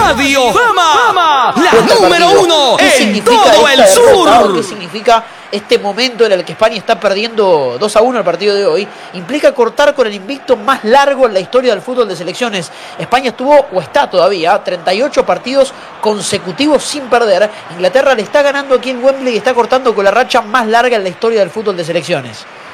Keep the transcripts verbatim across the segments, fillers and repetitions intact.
Radio Fama, la número uno en todo el sur. ¿Qué significa este momento en el que España está perdiendo dos a uno el partido de hoy? Implica cortar con el invicto más largo en la historia del fútbol de selecciones. España estuvo, o está todavía, treinta y ocho partidos consecutivos sin perder. Inglaterra le está ganando aquí en Wembley y está cortando con la racha más larga en la historia del fútbol de selecciones.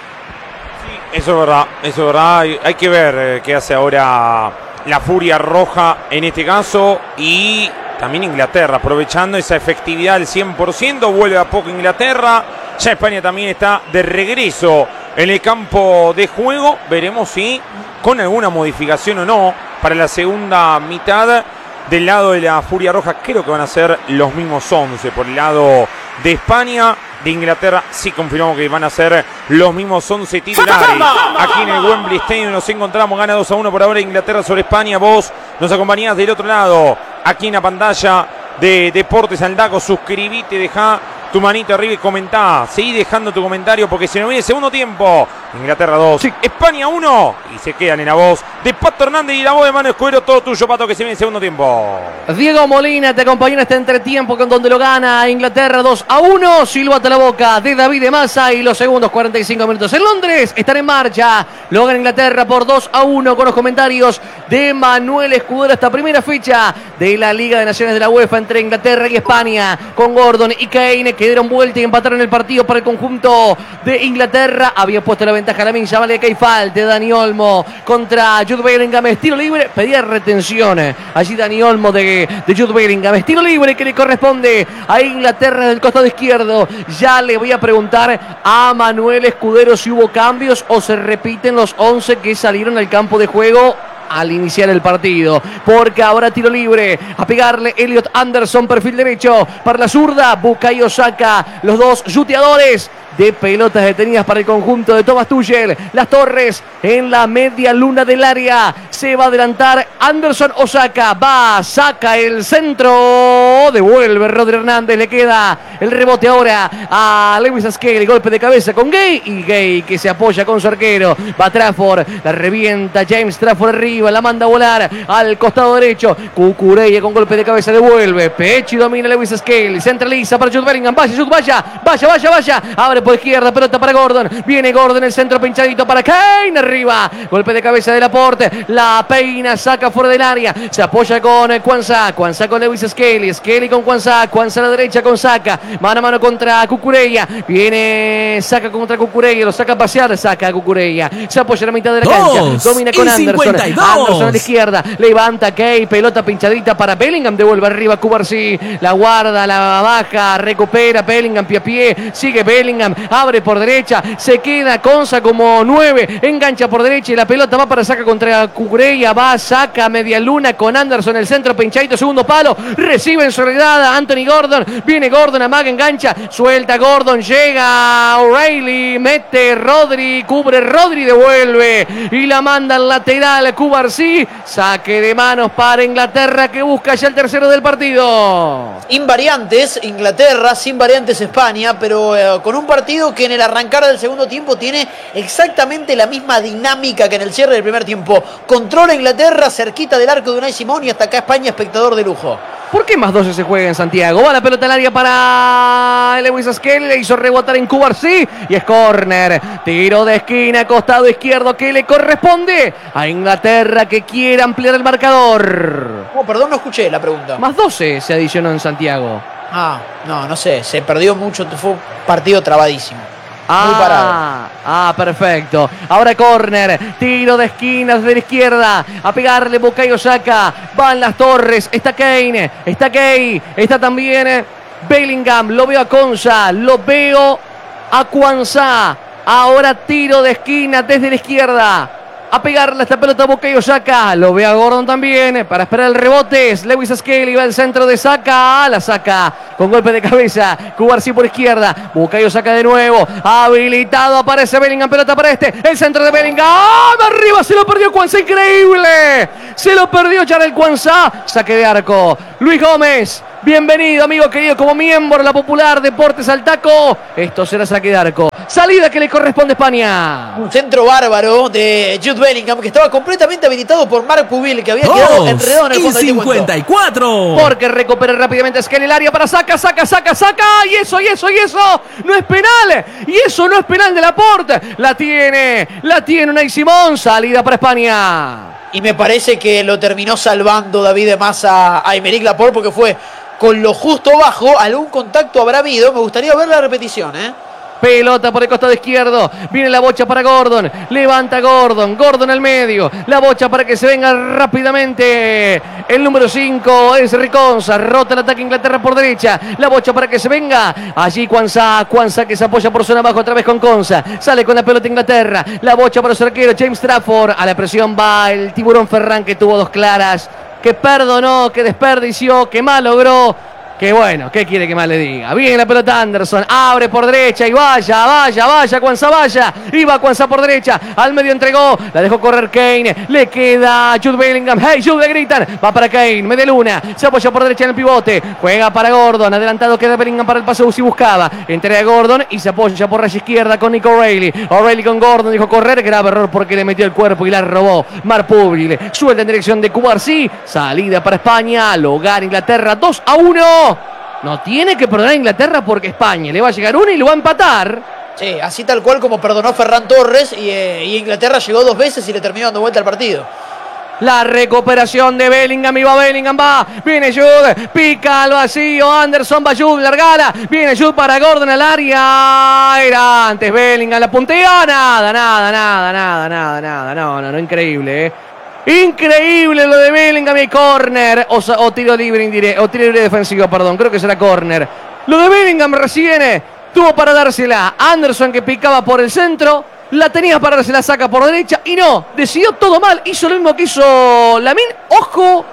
Sí, eso es verdad, eso es verdad. Hay, hay que ver eh, qué hace ahora la Furia Roja en este caso, y también Inglaterra, aprovechando esa efectividad del cien por ciento, vuelve a poco Inglaterra. Ya España también está de regreso en el campo de juego. Veremos si con alguna modificación o no para la segunda mitad. Del lado de la Furia Roja creo que van a ser los mismos once. Por el lado de España, de Inglaterra, sí confirmamos que van a ser los mismos once titulares. Aquí en el Wembley Stadium nos encontramos, gana dos a uno por ahora Inglaterra sobre España. Vos nos acompañás del otro lado, aquí en la pantalla de Deportes Aldaco. Suscribite, dejá tu manito arriba y comentá. Seguí dejando tu comentario porque se nos viene el segundo tiempo. Inglaterra dos, sí. España uno. Y se quedan en la voz de Pato Hernández y la voz de Manu Escudero. Todo tuyo, Pato, que se viene el segundo tiempo. Diego Molina te acompañó en este entretiempo con donde lo gana Inglaterra dos a uno. Silbata la boca de David de Massa y los segundos cuarenta y cinco minutos en Londres están en marcha. Lo gana Inglaterra por dos a uno con los comentarios de Manuel Escudero. Esta primera fecha de la Liga de Naciones de la UEFA entre Inglaterra y España, con Gordon y Kane que dieron vuelta y empataron el partido para el conjunto de Inglaterra. Había puesto la ventaja a la Lamin Yamal, que hay falta de Dani Olmo contra Jude Bellingham. Estilo libre, pedía retención allí Dani Olmo de, de Jude Bellingham. Estilo libre que le corresponde a Inglaterra del costado izquierdo. Ya le voy a preguntar a Manuel Escudero si hubo cambios o se repiten los once que salieron al campo de juego al iniciar el partido, porque ahora tiro libre a pegarle Elliot Anderson, perfil derecho para la zurda, Bukayo Saka, los dos yuteadores de pelotas detenidas para el conjunto de Thomas Tuchel. Las Torres en la media luna del área, se va a adelantar Anderson o Saka, va, saca el centro, devuelve Rodri Hernández, le queda el rebote ahora a Lewis Skelly, golpe de cabeza con Gay, y Gay que se apoya con su arquero, va Trafford, la revienta James Trafford arriba, la manda a volar al costado derecho, Cucurella con golpe de cabeza devuelve, pecho y domina Lewis Skelly, centraliza para Jude Bellingham, vaya Jude, vaya, vaya, vaya, vaya, abre por izquierda, pelota para Gordon, viene Gordon, el centro pinchadito para Kane, arriba, golpe de cabeza de Laporte, la peina, saca fuera del área, se apoya con Kwanza, Kwanza con Lewis Skelly, Skelly con Kwanza, Kwanza a la derecha con Saka, mano a mano contra Cucurella, viene Saka contra Cucurella, lo saca a pasear, saca a Cucurella, se apoya en la mitad de la cancha, domina con Anderson, Anderson a la izquierda, levanta Kane, pelota pinchadita para Bellingham, devuelve arriba Cubarsí, la guarda, la baja, recupera Bellingham pie a pie, sigue Bellingham, abre por derecha, se queda Konsa como nueve, engancha por derecha y la pelota va para Saka contra Cucurella, va, saca media luna con Anderson, el centro pinchadito, segundo palo, recibe en soledad a Anthony Gordon, viene Gordon, amaga, engancha, suelta Gordon, llega O'Reilly, mete Rodri, cubre Rodri, devuelve y la manda al lateral Cubarsí, saque de manos para Inglaterra que busca ya el tercero del partido. Invariantes Inglaterra, sin variantes España, pero eh, con un partido que en el arrancar del segundo tiempo tiene exactamente la misma dinámica que en el cierre del primer tiempo. Controla Inglaterra cerquita del arco de Unai Simón y hasta acá España espectador de lujo. ¿Por qué más doce se juega en Santiago? Va la pelota al área para Lewis Skelly, le hizo rebotar en Cubarsí y es córner. Tiro de esquina, costado izquierdo que le corresponde a Inglaterra que quiere ampliar el marcador. Oh, perdón, no escuché la pregunta. Más doce se adicionó en Santiago. Ah, no, no sé, se perdió mucho, fue un partido trabadísimo. Ah, muy parado. Ah, perfecto. Ahora córner, tiro de esquina desde la izquierda, a pegarle Bukayo Saka, van las Torres, está Kane, está Kane, está también Bellingham, lo veo a Konsa, lo veo a Kwanza, ahora tiro de esquina desde la izquierda, a pegarle esta pelota a Bukayo Saka, lo ve a Gordon también, para esperar el rebote, es Lewis Skelly, va al centro de Saka, la saca con golpe de cabeza, Cubarsí por izquierda, Bukayo Saka de nuevo, habilitado, aparece Bellingham, pelota para este, el centro de Bellingham, ¡ah! Arriba se lo perdió Kwanza, increíble, se lo perdió Jarell Kwanza, saque de arco, Luis Gómez, Bienvenido, amigo querido, como miembro de la popular Deportes al Taco. Esto será saque de arco. Salida que le corresponde a España. Un centro bárbaro de Jude Bellingham que estaba completamente habilitado por Marc Pubil, que había quedado enredado en el fondo. cincuenta y cuatro. Porque recupera rápidamente a en el área para saca, saca, saca, saca. Y eso, y eso, y eso. No es penal. Y eso no es penal de Laporte. La tiene, la tiene Unai Simón. Salida para España. Y me parece que lo terminó salvando David de Massa a Aymeric Laporte porque fue con lo justo bajo. Algún contacto habrá habido. Me gustaría ver la repetición, ¿eh? Pelota por el costado izquierdo. Viene la bocha para Gordon. Levanta Gordon. Gordon al medio. La bocha para que se venga rápidamente. El número cinco es Riconza. Rota el ataque Inglaterra por derecha. La bocha para que se venga. Allí Kwanza. Kwanza que se apoya por zona abajo otra vez con Konsa. Sale con la pelota Inglaterra. La bocha para su arquero James Trafford. A la presión va el tiburón Ferran, que tuvo dos claras. Que perdonó, que desperdició, que mal logró. Que bueno, ¿qué quiere que más le diga? Viene la pelota Anderson, abre por derecha y vaya, vaya, vaya, Kwanza vaya. Iba Kwanza por derecha, al medio entregó, la dejó correr Kane, le queda Jude Bellingham. Hey, Jude, le gritan, va para Kane, media luna, se apoya por derecha en el pivote, juega para Gordon, adelantado queda Bellingham para el pase si buscaba, entrega a Gordon y se apoya por raya izquierda con Nico O'Reilly. O'Reilly con Gordon, dijo correr, grave error porque le metió el cuerpo y la robó. Marc Pubil, suelta en dirección de Cubarsí, salida para España, lo gana Inglaterra dos a uno. No tiene que perdonar a Inglaterra porque España le va a llegar una y lo va a empatar. Sí, así tal cual como perdonó Ferran Torres y, eh, y Inglaterra llegó dos veces y le terminó dando vuelta al partido. La recuperación de Bellingham, y va Bellingham, va, viene Jude, pica al vacío, Anderson, va Jude, largada, viene Jude para Gordon al área, era antes Bellingham, la puntea, nada, nada, nada, nada, nada, nada, no, no, no, increíble, eh. Increíble lo de Bellingham y córner o, o tiro libre indirecto, o tiro libre defensivo, perdón, creo que será córner. Lo de Bellingham recién tuvo para dársela Anderson, que picaba por el centro, la tenía para dársela, saca por derecha y no, decidió todo mal, hizo lo mismo que hizo Lamine. Ojo,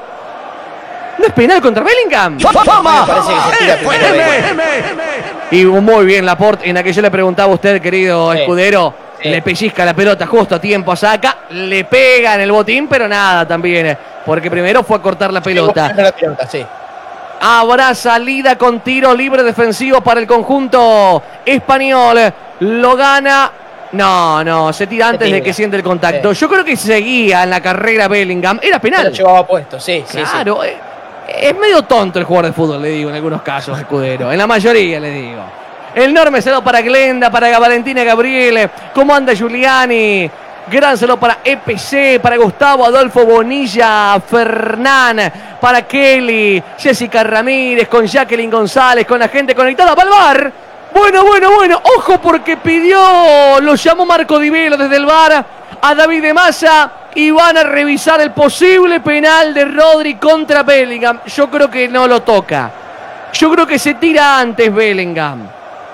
no es penal contra Bellingham. Me parece que se tira primero. Y muy bien Laporte, en aquello le preguntaba a usted, querido Sí. escudero. Sí. Le pellizca la pelota justo a tiempo a Saka, le pega en el botín, pero nada también, porque primero fue a cortar la pelota. La pelota, sí. Habrá salida con tiro libre defensivo para el conjunto español. Lo gana. No, no, se tira antes Se tira. de que siente el contacto. Sí. Yo creo que seguía en la carrera Bellingham. Era Lo penal. llevaba puesto, sí, sí, Claro, eh, es medio tonto el jugador de fútbol, le digo, en algunos casos, escudero. En la mayoría, le digo. Enorme celo para Glenda, para Valentina Gabriele. ¿Cómo anda Giuliani? Gran celo para E P C, para Gustavo Adolfo Bonilla, Fernán, para Kelly, Jessica Ramírez, con Jacqueline González, con la gente conectada para el bar. Bueno, bueno, bueno, ojo porque pidió, lo llamó Marco Di Velo desde el bar a David de Massa y van a revisar el posible penal de Rodri contra Bellingham. Yo creo que no lo toca. Yo creo que se tira antes Bellingham.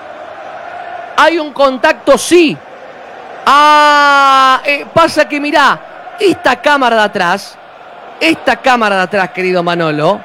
Hay un contacto, sí. Ah, eh, pasa que mirá, esta cámara de atrás, esta cámara de atrás, querido Manolo,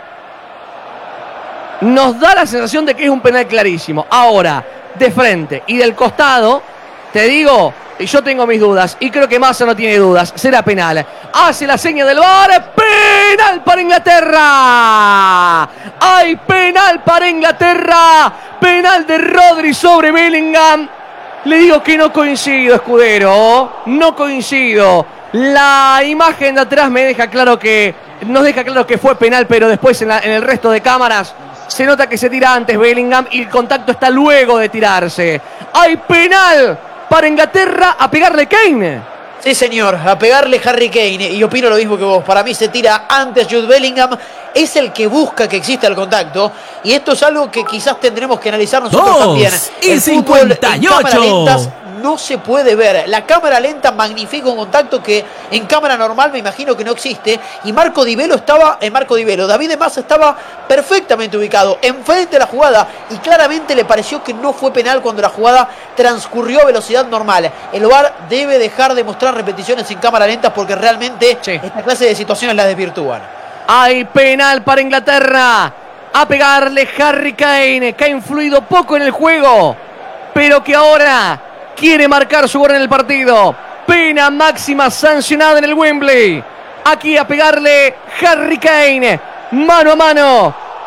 nos da la sensación de que es un penal clarísimo. Ahora, de frente y del costado, te digo, yo tengo mis dudas y creo que Massa no tiene dudas, será penal. Hace la seña del V A R, penal para Inglaterra. Hay penal para Inglaterra, penal de Rodri sobre Bellingham. Le digo que no coincido, escudero, no coincido. La imagen de atrás me deja claro que, nos deja claro que fue penal, pero después en, la, en el resto de cámaras se nota que se tira antes Bellingham y el contacto está luego de tirarse. Hay penal para Inglaterra, a pegarle Kane. Sí, señor, a pegarle Harry Kane. Y opino lo mismo que vos. Para mí se tira antes Jude Bellingham. Es el que busca que exista el contacto. Y esto es algo que quizás tendremos que analizar nosotros Dos también. y El fútbol cincuenta y en cámara ocho. lentas no se puede ver. La cámara lenta magnifica un contacto que en cámara normal me imagino que no existe. Y Marco Di Velo estaba, eh, Marco Di Velo, David de Massa estaba perfectamente ubicado enfrente de la jugada y claramente le pareció que no fue penal cuando la jugada transcurrió a velocidad normal. El V A R debe dejar de mostrar repeticiones en cámara lenta porque realmente Sí. esta clase de situaciones las desvirtúan. Hay penal para Inglaterra. A pegarle Harry Kane, que ha influido poco en el juego, pero que ahora quiere marcar su gol en el partido. Pena máxima sancionada en el Wembley. Aquí a pegarle Harry Kane. Mano a mano.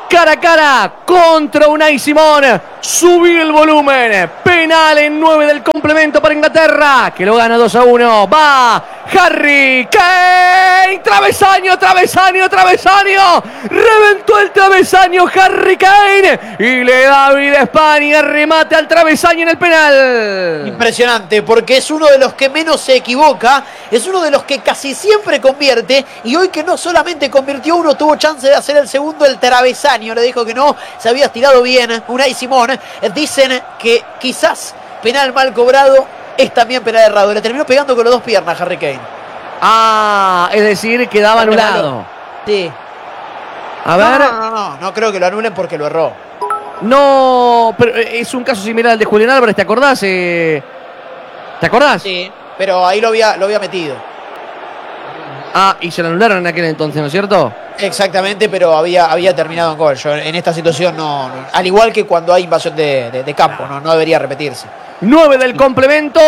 cara a cara contra Unai Simón. Subí el volumen. Penal en nueve del complemento para Inglaterra, que lo gana dos a uno. Va Harry Kane. Travesaño, travesaño, travesaño. Reventó el travesaño Harry Kane. Y le da vida a España. Remate al travesaño en el penal. Impresionante, porque es uno de los que menos se equivoca. Es uno de los que casi siempre convierte. Y hoy que no solamente convirtió uno, tuvo chance de hacer el segundo, el travesaño. Le dijo que no, se había estirado bien Unai Simón. Dicen que quizás penal mal cobrado es también penal errado. Le terminó pegando con las dos piernas Harry Kane. Ah, es decir, quedaba anulado. Sí. A ver. No, no, no, no, no creo que lo anulen porque lo erró. No, pero es un caso similar al de Julián Álvarez, ¿te acordás? Eh, ¿Te acordás? Sí, pero ahí lo había, lo había metido. Ah, y se lo anularon en aquel entonces, ¿no es cierto? Exactamente, pero había, había terminado en gol. Yo en esta situación no, no al igual que cuando hay invasión de, de, de campo, no, no debería repetirse. nueve del complemento.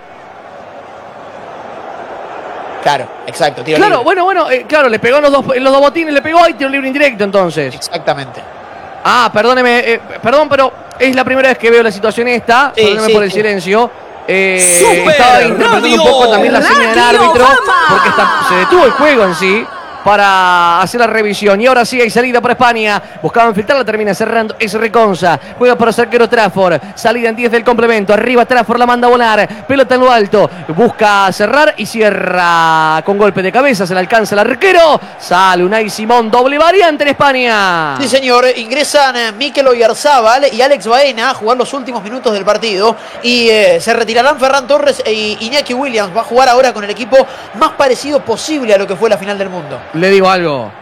Claro, exacto. Tiro Claro, libre. bueno, bueno, eh, claro, le pegó en los dos, en los dos botines, le pegó y tiro libre indirecto entonces. Exactamente. Ah, perdóneme, eh, perdón, pero es la primera vez que veo la situación esta. Sí, Perdóneme sí, por el sí. silencio. Eh, Super estaba interpretando un poco Radio, también la señal del Radio árbitro, Fama. porque está- se detuvo el juego en sí para hacer la revisión. Y ahora sí hay salida para España. Buscaban filtrarla, termina cerrando. Es Reconza. Juega para su arquero Trafford. Salida en diez del complemento. Arriba Trafford la manda a volar. Pelota en lo alto. Busca cerrar y cierra con golpe de cabeza. Se le alcanza el arquero. Sale Unai Simón. Doble variante en España. Sí, señor. Ingresan eh, Mikel Oyarzábal y Alex Baena a jugar los últimos minutos del partido. Y eh, se retirarán Ferran Torres e Iñaki Williams. Va a jugar ahora con el equipo más parecido posible a lo que fue la final del mundo. Le digo algo.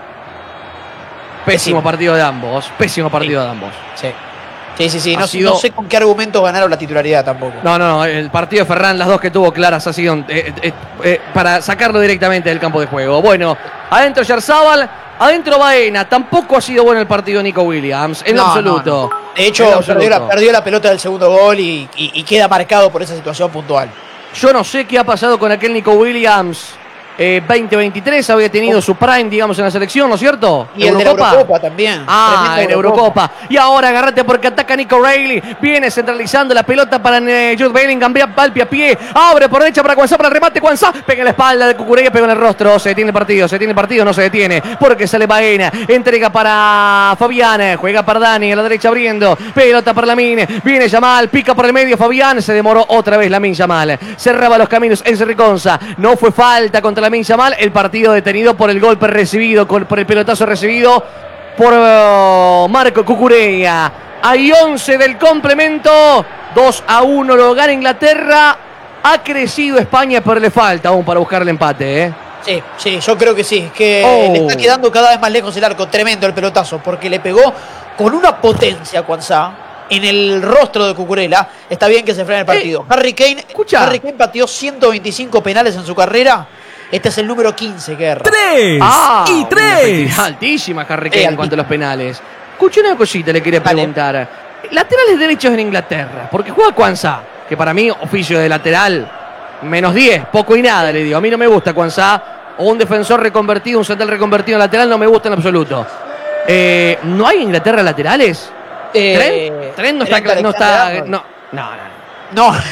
Pésimo Pésimo. partido de ambos. Pésimo partido de ambos. Sí. Sí, sí, sí. Ha No, sido- no sé con qué argumentos ganaron la titularidad tampoco. No, no, no. El partido de Ferran, las dos que tuvo claras, ha sido eh, eh, eh, para sacarlo directamente del campo de juego. Bueno, adentro Yarzábal, adentro Baena. Tampoco ha sido bueno el partido de Nico Williams. En lo No, absoluto. no, no. De En hecho, lo perdió absoluto. la, perdió la pelota del segundo gol y, y- y queda marcado por esa situación puntual. Yo no sé qué ha pasado con aquel Nico Williams. Eh, veinte veintitrés había tenido su prime, digamos, en la selección, ¿no es cierto? Y el de la Eurocopa también. Ah, Tremenda en Eurocopa. Y ahora agarrate porque ataca Nico Reilly. Viene centralizando la pelota para eh, Jude Bellingham. Va al pie a pie. Abre por derecha para Cuanzá, para el remate. Cuanzá pega en la espalda de Cucurella, pega en el rostro. Se detiene el partido, se detiene el partido, no se detiene. Porque sale Baena. Entrega para Fabián. Juega para Dani a la derecha abriendo. Pelota para Lamine. Viene Yamal. Pica por el medio Fabián. Se demoró otra vez Lamine Yamal. Cerraba los caminos. Es Reconza. No fue falta contra Lamine Yamal. El partido detenido por el golpe recibido, por el pelotazo recibido por uh, Marco Cucurella. Hay once del complemento. dos a uno lo gana Inglaterra. Ha crecido España, pero le falta aún para buscar el empate, ¿eh? Sí, sí, yo creo que sí. Es que Oh. le está quedando cada vez más lejos el arco. Tremendo el pelotazo, porque le pegó con una potencia a Cuanzá en el rostro de Cucurella. Está bien que se frene el partido. Harry Kane, escucha. Harry Kane pateó ciento veinticinco penales en su carrera. Este es el número quince que erra. Tres Ah, y una tres. efectividad altísima Harry Kane Eh, en cuanto a los penales. Escuché una cosita, le quería Vale. preguntar. Laterales derechos en Inglaterra, porque juega Cuanzá, que para mí oficio de lateral menos diez, poco y nada, le digo. A mí no me gusta Cuanzá, o un defensor reconvertido, un central reconvertido en lateral, no me gusta en absoluto. Eh, ¿No hay en Inglaterra laterales? Eh, ¿Tren? ¿Tren no está? Trent No, está Alexander-Arnold. no, no, no. No.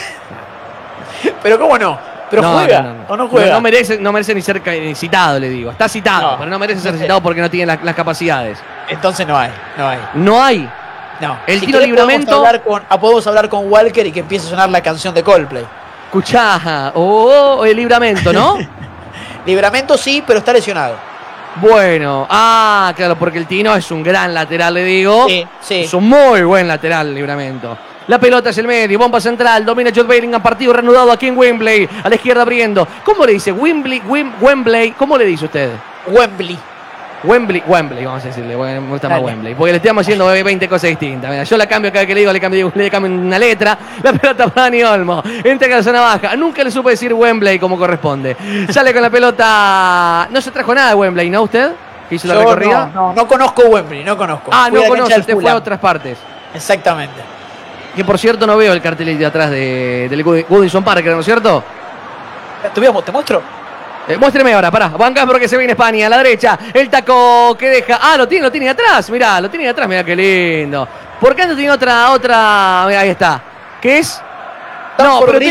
Pero cómo no. Pero No, juega no, no, no. o no juega. No, no merece, no merece ni ser ca- ni citado, le digo. Está citado, No, pero no merece ser no sé. citado porque no tiene las, las capacidades. Entonces no hay, no hay. No hay. No. El Si tiro querés, libramento- Podemos hablar, con, ah, podemos hablar con Walker y que empiece a sonar la canción de Coldplay. Escuchá, oh, el libramento, ¿no? Libramento sí, pero está lesionado. Bueno, ah, claro, porque el Tino es un gran lateral, le digo. Sí, sí. Es un muy buen lateral, libramento. La pelota es el medio, bomba central, domina Jude Bellingham, partido reanudado aquí en Wembley, a la izquierda abriendo. ¿Cómo le dice? Wembley, Wem- Wembley, ¿cómo le dice usted? Wembley. Wembley, Wembley, vamos a decirle, bueno, me gusta más Dale. Wembley, porque le estamos haciendo veinte cosas distintas. Mira, yo la cambio cada vez que le digo, le cambio, le cambio una letra. La pelota para Dani Olmo, entrega la zona baja. Nunca le supe decir Wembley como corresponde. Sale con la pelota. No se trajo nada de Wembley, ¿no? ¿Usted? ¿Que hizo la Yo recorrida? no, no, no conozco Wembley, no conozco. Ah, Fui no a la conoce, cancha del usted fue a Fulham. otras partes. Exactamente. Que por cierto no veo el cartel de atrás de, del Goodison Park, ¿no es cierto? ¿Te, te muestro? Eh, muéstreme ahora, pará. Bancás porque se viene España. A la derecha. El taco que deja. Ah, lo tiene, lo tiene atrás. Mirá, lo tiene atrás. Mirá qué lindo. ¿Por qué antes tiene otra, otra? Mirá, ahí está. ¿Qué es? No, pero